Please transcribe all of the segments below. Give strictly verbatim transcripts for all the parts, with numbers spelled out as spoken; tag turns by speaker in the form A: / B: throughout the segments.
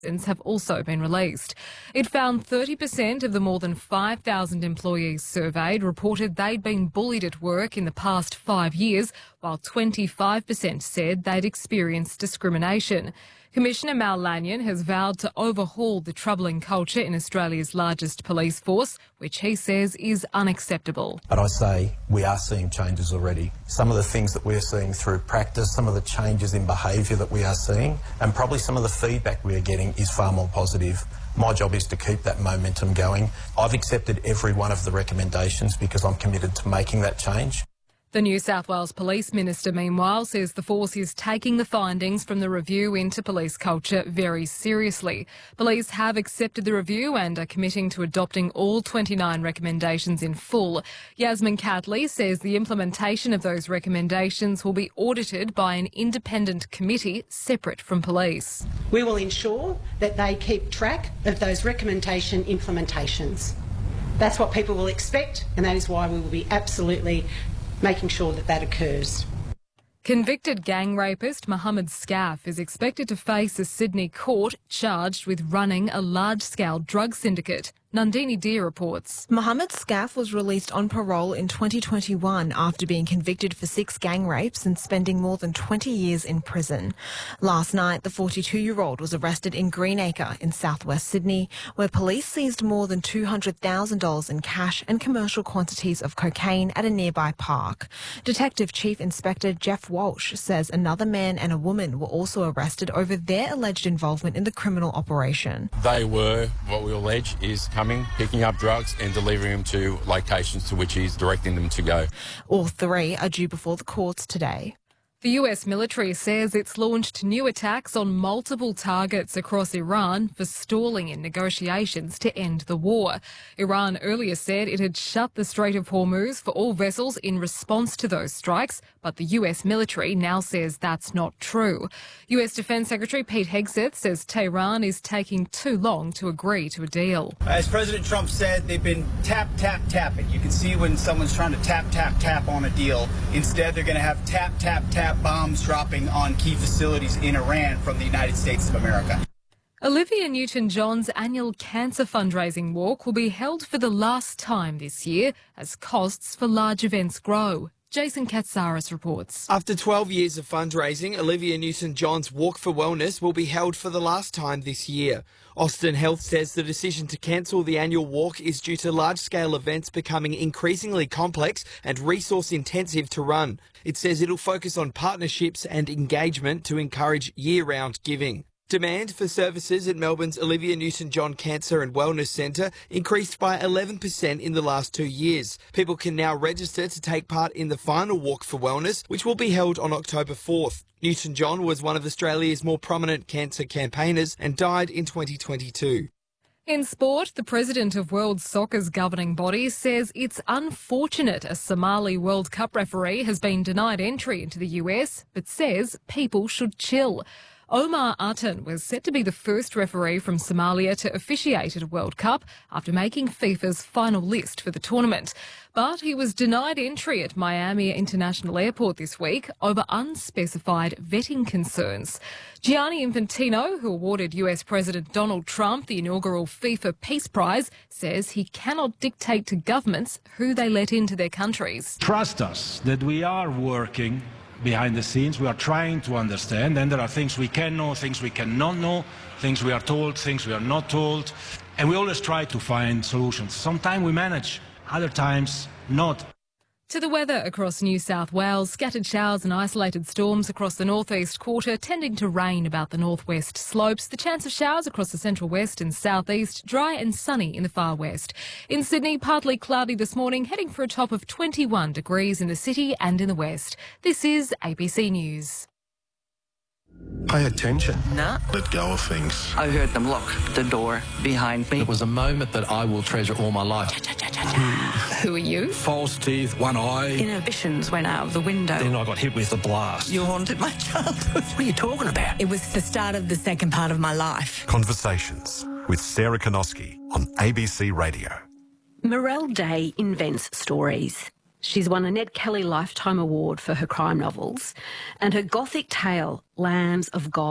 A: have also been released. It found thirty percent of the more than five thousand employees surveyed reported they'd been bullied at work in the past five years, while twenty-five percent said they'd experienced discrimination. Commissioner Mal Lanyon has vowed to overhaul the troubling culture in Australia's largest police force, which he says is unacceptable.
B: But I say we are seeing changes already. Some of the things that we're seeing through practice, some of the changes in behaviour that we are seeing, and probably some of the feedback we are getting is far more positive. My job is to keep that momentum going. I've accepted every one of the recommendations because I'm committed to making that change.
A: The New South Wales Police Minister, meanwhile, says the force is taking the findings from the review into police culture very seriously. Police have accepted the review and are committing to adopting all twenty-nine recommendations in full. Yasmin Catley says the implementation of those recommendations will be audited by an independent committee separate from police.
C: We will ensure that they keep track of those recommendation implementations. That's what people will expect, and that is why we will be absolutely making sure that that occurs.
A: Convicted gang rapist Mohammed Scaff is expected to face a Sydney court charged with running a large-scale drug syndicate. Nandini Deer reports.
D: Mohammed Scaff was released on parole in twenty twenty-one after being convicted for six gang rapes and spending more than twenty years in prison. Last night, the forty-two-year-old was arrested in Greenacre in southwest Sydney, where police seized more than two hundred thousand dollars in cash and commercial quantities of cocaine at a nearby park. Detective Chief Inspector Jeff Walsh says another man and a woman were also arrested over their alleged involvement in the criminal operation.
E: They were, what we allege, is coming, picking up drugs and delivering them to locations to which he's directing them to go.
D: All three are due before the courts today.
A: The U S military says it's launched new attacks on multiple targets across Iran for stalling in negotiations to end the war. Iran earlier said it had shut the Strait of Hormuz for all vessels in response to those strikes, but the U S military now says that's not true. U S Defence Secretary Pete Hegseth says Tehran is taking too long to agree to a deal.
F: As President Trump said, they've been tap, tap, tapping. You can see when someone's trying to tap, tap, tap on a deal. Instead, they're going to have tap, tap, tap bombs dropping on key facilities in Iran from the United States of America.
A: Olivia Newton-John's annual cancer fundraising walk will be held for the last time this year as costs for large events grow. Jason Katsaris reports.
G: After twelve years of fundraising, Olivia Newton-John's Walk for Wellness will be held for the last time this year. Austin Health says the decision to cancel the annual walk is due to large-scale events becoming increasingly complex and resource-intensive to run. It says it'll focus on partnerships and engagement to encourage year-round giving. Demand for services at Melbourne's Olivia Newton-John Cancer and Wellness Centre increased by eleven percent in the last two years. People can now register to take part in the final Walk for Wellness, which will be held on October fourth. Newton-John was one of Australia's more prominent cancer campaigners and died in twenty twenty-two.
A: In sport, the president of World Soccer's governing body says it's unfortunate a Somali World Cup referee has been denied entry into the U S, but says people should chill. Omar Atan was set to be the first referee from Somalia to officiate at a World Cup after making FIFA's final list for the tournament. But he was denied entry at Miami International Airport this week over unspecified vetting concerns. Gianni Infantino, who awarded U S President Donald Trump the inaugural FIFA Peace Prize, says he cannot dictate to governments who they let into their countries.
H: Trust us that we are working behind the scenes. We are trying to understand, and there are things we can know, things we cannot know, things we are told, things we are not told, and we always try to find solutions. Sometimes we manage, other times not.
A: To the weather across New South Wales, scattered showers and isolated storms across the northeast quarter, tending to rain about the northwest slopes. The chance of showers across the central west and southeast, dry and sunny in the far west. In Sydney, partly cloudy this morning, heading for a top of twenty-one degrees in the city and in the west. This is A B C News.
I: Pay attention.
J: Nah.
I: Let go of things.
J: I heard them lock the door behind me.
K: It was a moment that I will treasure all my life.
J: Who are you?
K: False teeth, one eye.
J: Inhibitions went out of the window.
K: Then I got hit with a blast.
J: You haunted my childhood.
K: What are you talking about?
L: It was the start of the second part of my life.
M: Conversations with Sarah Konoski on A B C Radio.
N: Morelle Day invents stories. She's won a Ned Kelly Lifetime Award for her crime novels, and her gothic tale, Lambs of God,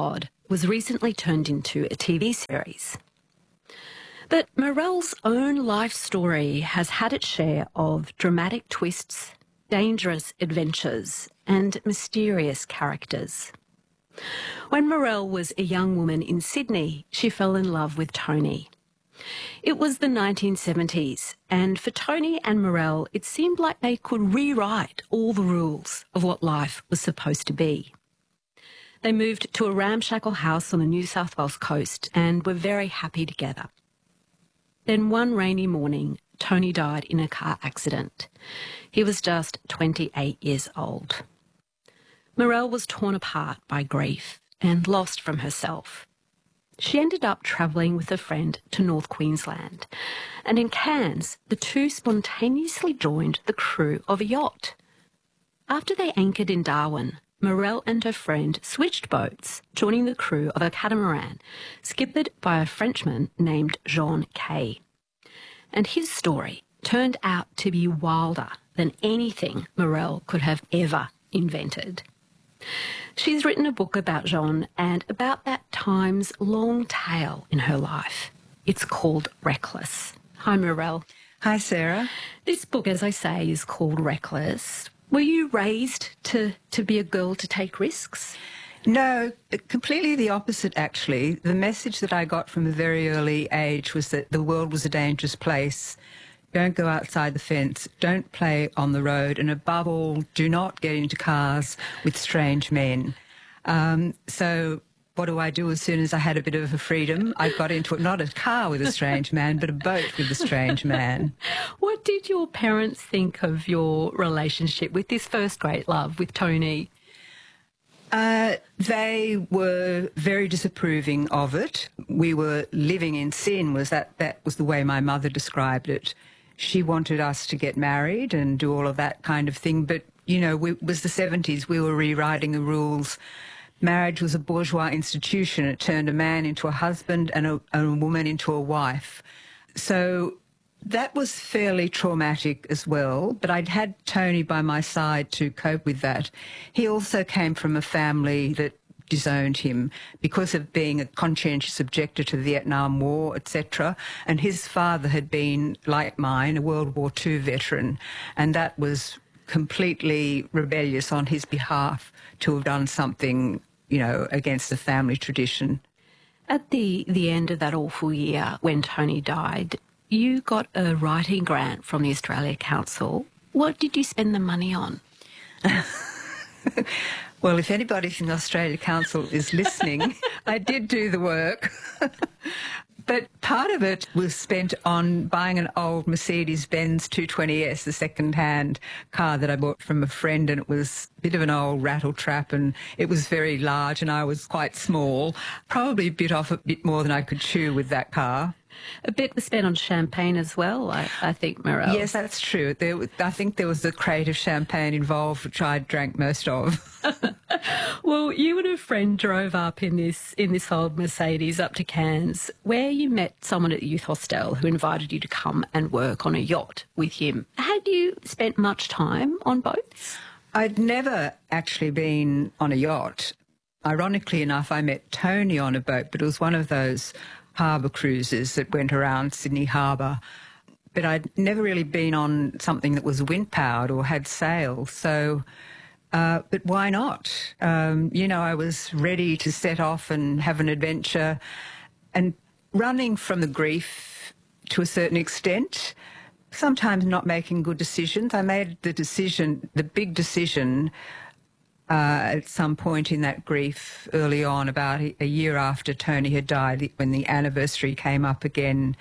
N: was recently turned into a T V series. But Morell's own life story has had its share of dramatic twists, dangerous adventures, and mysterious characters. When Morell was a young woman in Sydney, she fell in love with Tony. It was the nineteen seventies, and for Tony and Morell, it seemed like they could rewrite all the rules of what life was supposed to be. They moved to a ramshackle house on the New South Wales coast and were very happy together. Then one rainy morning, Tony died in a car accident. He was just twenty-eight years old. Morell was torn apart by grief and lost from herself. She ended up travelling with a friend to North Queensland, and in Cairns, the two spontaneously joined the crew of a yacht. After they anchored in Darwin, Morell and her friend switched boats, joining the crew of a catamaran, skippered by a Frenchman named Jean Kay. And his story turned out to be wilder than anything Morell could have ever invented. She's written a book about Jean and about that time's long tale in her life. It's called Reckless. Hi, Morell.
O: Hi, Sarah.
N: This book, as I say, is called Reckless. Were you raised to, to be a girl to take risks?
O: No, completely the opposite, actually. The message that I got from a very early age was that the world was a dangerous place. Don't go outside the fence, don't play on the road, and above all, do not get into cars with strange men. Um, so what do I do as soon as I had a bit of a freedom? I got into it, not a car with a strange man, but a boat with a strange man.
N: What did your parents think of your relationship with this first great love, with Tony?
O: Uh, they were very disapproving of it. We were living in sin, was that, that was the way my mother described it. She wanted us to get married and do all of that kind of thing. But, you know, we, it was the seventies. We were rewriting the rules. Marriage was a bourgeois institution. It turned a man into a husband and a, and a woman into a wife. So that was fairly traumatic as well. But I'd had Tony by my side to cope with that. He also came from a family that disowned him because of being a conscientious objector to the Vietnam War, et cetera. And his father had been, like mine, a World War Two veteran, and that was completely rebellious on his behalf to have done something, you know, against the family tradition.
N: At the, the end of that awful year when Tony died, you got a writing grant from the Australia Council. What did you spend the money on?
O: Well, if anybody from the Australia Council is listening, I did do the work. But part of it was spent on buying an old Mercedes-Benz two twenty S, the second-hand car that I bought from a friend, and it was a bit of an old rattle-trap, and it was very large, and I was quite small. Probably bit off a bit more than I could chew with that car.
N: A bit was spent on champagne as well, I, I think, Morell.
O: Yes, that's true. There, I think there was the crate of champagne involved, which I drank most of.
N: Well, you and a friend drove up in this in this old Mercedes up to Cairns, where you met someone at the youth hostel who invited you to come and work on a yacht with him. Had you spent much time on boats?
O: I'd never actually been on a yacht. Ironically enough, I met Tony on a boat, but it was one of those harbour cruises that went around Sydney Harbour. But I'd never really been on something that was wind-powered or had sails, so... Uh, but why not? Um, you know, I was ready to set off and have an adventure, and running from the grief to a certain extent, sometimes not making good decisions. I made the decision, the big decision, uh, at some point in that grief early on, about a year after Tony had died, when the anniversary came up again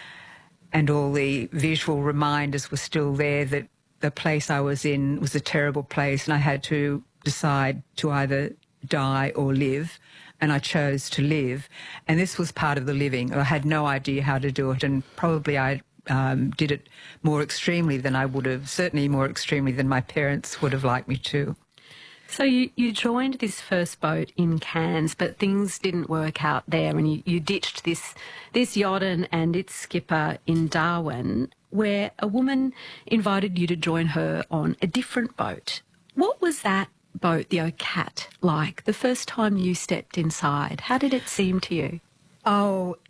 O: and all the visual reminders were still there that the place I was in was a terrible place, and I had to decide to either die or live, and I chose to live. And this was part of the living. I had no idea how to do it, and probably I um, did it more extremely than I would have, certainly more extremely than my parents would have liked me to.
N: So you, you joined this first boat in Cairns, but things didn't work out there, and you, you ditched this, this yacht and, and its skipper in Darwin, where a woman invited you to join her on a different boat. What was that boat, the Ocat, like the first time you stepped inside? How did it seem to you?
O: Oh,